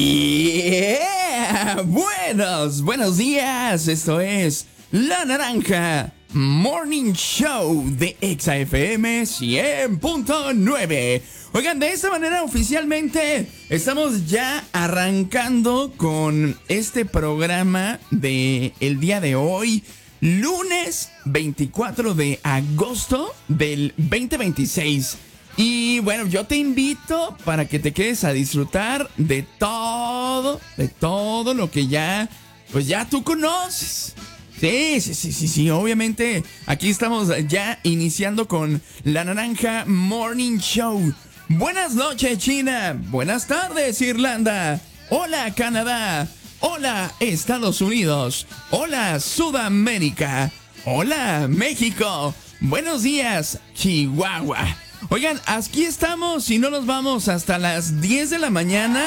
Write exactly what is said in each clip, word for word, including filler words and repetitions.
Yeah, buenos, buenos días. Esto es La Naranja Morning Show de Exa F M cien punto nueve. Oigan, de esta manera oficialmente estamos ya arrancando con este programa de el día de hoy, lunes veinticuatro de agosto del veinte veintiséis. Y bueno, yo te invito para que te quedes a disfrutar de todo, de todo lo que ya, pues ya tú conoces. Sí, sí, sí, sí, sí, obviamente aquí estamos ya iniciando con La Naranja Morning Show. Buenas noches, China. Buenas tardes, Irlanda. Hola, Canadá. Hola, Estados Unidos. Hola, Sudamérica. Hola, México. Buenos días, Chihuahua. Oigan, aquí estamos y no nos vamos hasta las diez de la mañana.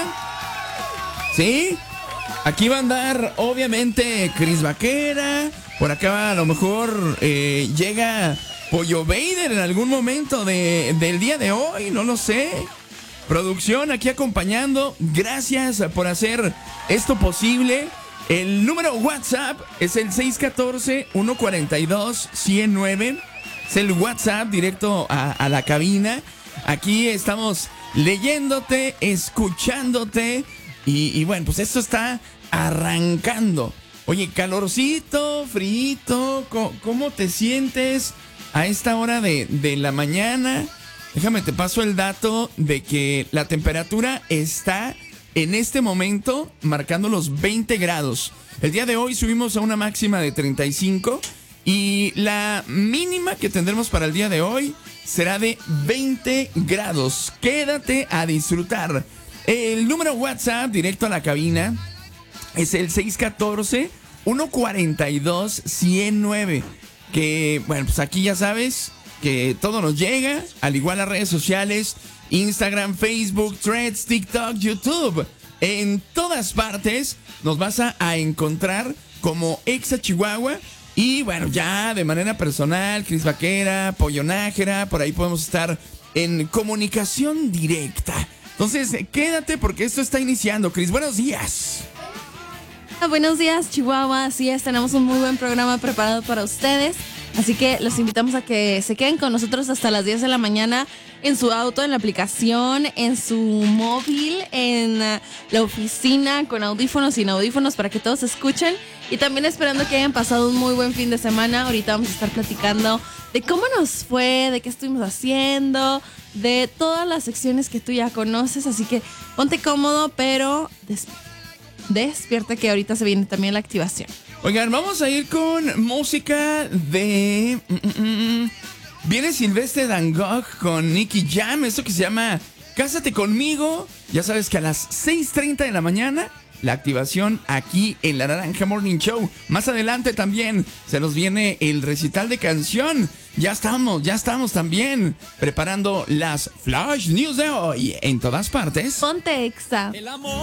¿Sí? Aquí va a andar, obviamente, Cris Vaquera. Por acá a lo mejor eh, llega Pollo Vader en algún momento de, del día de hoy, no lo sé. Producción aquí acompañando. Gracias por hacer esto posible. El número WhatsApp es el seis uno cuatro, uno cuatro dos, uno cero nueve. Es el WhatsApp directo a, a la cabina. Aquí estamos leyéndote, escuchándote. Y, y bueno, pues esto está arrancando. Oye, calorcito, frito, ¿cómo, cómo te sientes a esta hora de, de la mañana? Déjame, te paso el dato de que la temperatura está en este momento marcando los veinte grados. El día de hoy subimos a una máxima de treinta y cinco. Y la mínima que tendremos para el día de hoy será de veinte grados. Quédate a disfrutar. El número WhatsApp directo a la cabina es el seis uno cuatro, uno cuatro dos, uno cero nueve. Que, bueno, pues aquí ya sabes que todo nos llega. Al igual las redes sociales, Instagram, Facebook, Threads, TikTok, YouTube. En todas partes nos vas a, a encontrar como Exa Chihuahua. Y bueno, ya de manera personal, Cris Vaquera, Pollo Nájera, por ahí podemos estar en comunicación directa. Entonces, quédate porque esto está iniciando. Cris, buenos días. Buenos días, Chihuahua. Así es, tenemos un muy buen programa preparado para ustedes. Así que los invitamos a que se queden con nosotros hasta las diez de la mañana en su auto, en la aplicación, en su móvil, en la oficina, con audífonos y sin audífonos para que todos escuchen. Y también esperando que hayan pasado un muy buen fin de semana. Ahorita vamos a estar platicando de cómo nos fue, de qué estuvimos haciendo, de todas las secciones que tú ya conoces. Así que ponte cómodo, pero des- despierta que ahorita se viene también la activación. Oigan, vamos a ir con música de... Mm, mm, viene Silvestre Dangog con Nicky Jam, esto que se llama Cásate Conmigo. Ya sabes que a las seis treinta de la mañana, la activación aquí en La Naranja Morning Show. Más adelante también se nos viene el recital de canción. Ya estamos, ya estamos también preparando las Flash News de hoy en todas partes. Ponte Exa. El amor